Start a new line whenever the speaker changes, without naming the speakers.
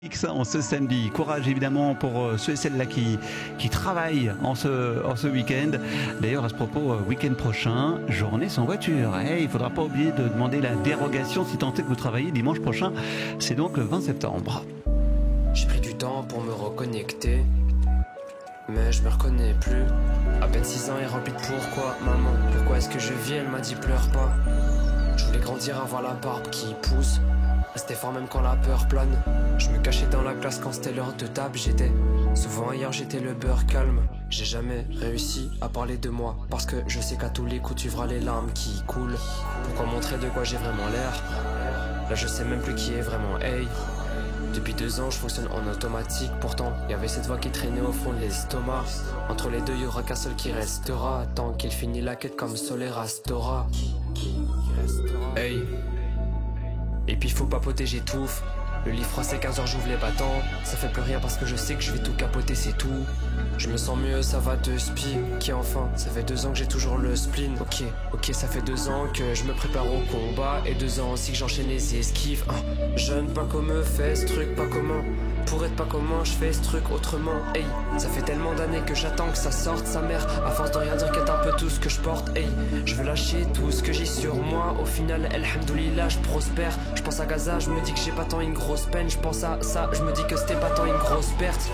X en ce samedi. Courage évidemment pour ceux et celles-là qui travaillent en ce week-end. D'ailleurs à ce propos, week-end prochain, journée sans voiture. Il ne faudra pas oublier de demander la dérogation si tant est que vous travaillez dimanche prochain. C'est donc le 20 septembre.
J'ai pris du temps pour me reconnecter, mais je me reconnais plus. À peine 6 ans et rempli de pourquoi. Maman, pourquoi est-ce que je vis? Elle m'a dit pleure pas. Je voulais grandir, avoir la barbe qui pousse, rester fort même quand la peur plane. Je me cachais dans la classe quand c'était l'heure de table. J'étais souvent ailleurs, j'étais le beurre calme. J'ai jamais réussi à parler de moi, parce que je sais qu'à tous les coups tu verras les larmes qui coulent. Pourquoi montrer de quoi j'ai vraiment l'air? Là je sais même plus qui est vraiment hey. Depuis 2 ans je fonctionne en automatique. Pourtant y'avait cette voix qui traînait au fond de l'estomac. Entre les deux y'aura qu'un seul qui restera, tant qu'il finit la quête comme Solera Stora. Hey. Et puis faut papoter, j'étouffe. Le lit froid c'est 15h, j'ouvre les battants. Ça fait plus rien parce que je sais que je vais tout capoter, c'est tout. Je me sens mieux, ça va de spi. Qui enfin, ça fait 2 ans que j'ai toujours le spleen. Ok, ça fait 2 ans que je me prépare au combat. Et 2 ans aussi que j'enchaîne les esquives. Jeune, pas comme fait ce truc, pas comment. Pour être pas comment, je fais ce truc autrement. Hey, ça fait tellement d'années que j'attends que ça sorte sa mère. À force de rien dire qu'est un peu tout ce que je porte. Hey, je veux lâcher tout ce que j'ai sur moi. Au final, alhamdoulilah, je prospère. Je pense à Gaza, je me dis que j'ai pas tant une grosse peine. Je pense à ça, je me dis que c'était pas tant une grosse perte.